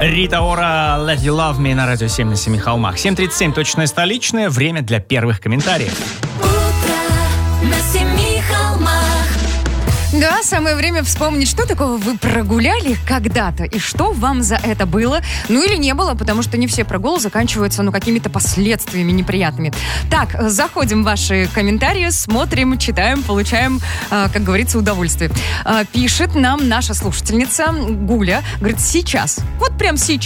Рита Ора, Let You Love Me на радио 7 на 7 холмах. 7:37, точное столичное, время для первых комментариев. Утро на 7 холмах. Да, самое время вспомнить, что такого вы прогуляли когда-то и что вам за это было, ну или не было, потому что не все прогулы заканчиваются, какими-то последствиями неприятными. Так, заходим в ваши комментарии, смотрим, читаем, получаем, как говорится, удовольствие. Пишет нам наша слушательница Гуля, говорит, сейчас, вот прям сейчас.